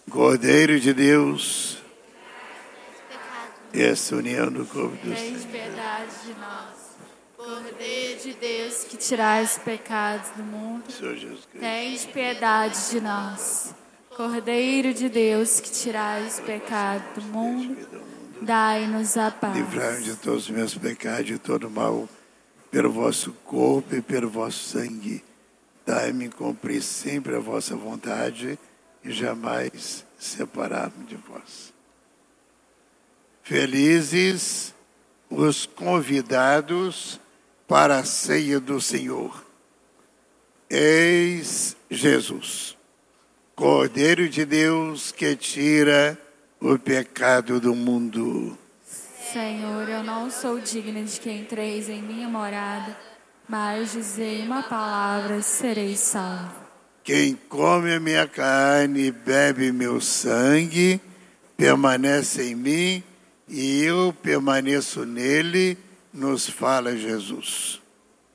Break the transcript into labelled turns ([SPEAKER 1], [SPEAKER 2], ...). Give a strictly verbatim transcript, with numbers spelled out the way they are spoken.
[SPEAKER 1] Cordeiro de Deus, essa união do corpo do
[SPEAKER 2] Tens
[SPEAKER 1] Senhor.
[SPEAKER 2] piedade de nós. Cordeiro de Deus, que tirais os pecados do mundo,
[SPEAKER 1] Senhor Jesus Cristo.
[SPEAKER 2] tens piedade de nós. Cordeiro de Deus, que tirais os pecados do mundo, dai-nos a
[SPEAKER 1] Livrai-me de
[SPEAKER 2] paz.
[SPEAKER 1] todos os meus pecados, de todo mal, pelo vosso corpo e pelo vosso sangue. Dai-me cumprir sempre a vossa vontade e jamais separar-me de vós. Felizes os convidados para a ceia do Senhor. Eis Jesus, Cordeiro de Deus, que tira o pecado do mundo.
[SPEAKER 2] Senhor, eu não sou digna de que entreis em minha morada, mas dizei uma palavra, serei salvo.
[SPEAKER 1] Quem come a minha carne e bebe meu sangue, permanece em mim e eu permaneço nele, nos fala Jesus.